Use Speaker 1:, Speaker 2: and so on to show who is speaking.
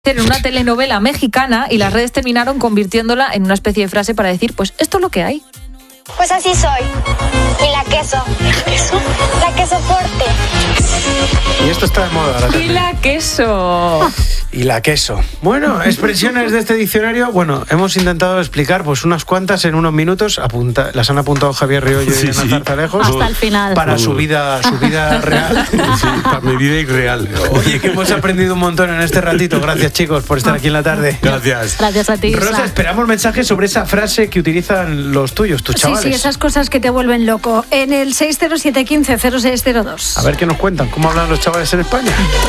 Speaker 1: en una telenovela mexicana y las redes terminaron convirtiéndola en una especie de frase para decir, pues esto es lo que hay.
Speaker 2: Pues así soy. Y la queso. ¿La queso? La queso fuerte.
Speaker 3: Y esto está de moda ahora
Speaker 1: Y
Speaker 3: también.
Speaker 1: la queso.
Speaker 3: Y la queso. Bueno, expresiones de este diccionario. Bueno, hemos intentado explicar pues unas cuantas en unos minutos. Las han apuntado Javier Riollo y Ana Zarzalejos.
Speaker 4: Hasta el final.
Speaker 3: Para su vida real.
Speaker 5: Sí, para mi vida irreal.
Speaker 3: Oye, que hemos aprendido un montón en este ratito. Gracias, chicos, por estar aquí en la tarde.
Speaker 5: Gracias.
Speaker 4: Gracias a ti,
Speaker 3: Rosa,
Speaker 4: Isla.
Speaker 3: esperamos mensajes sobre esa frase que utilizan los tuyos, tus chavales.
Speaker 6: Sí, esas cosas que te vuelven loco. En el 607150602.
Speaker 3: A ver qué nos cuentan, cómo hablan los chavales en España.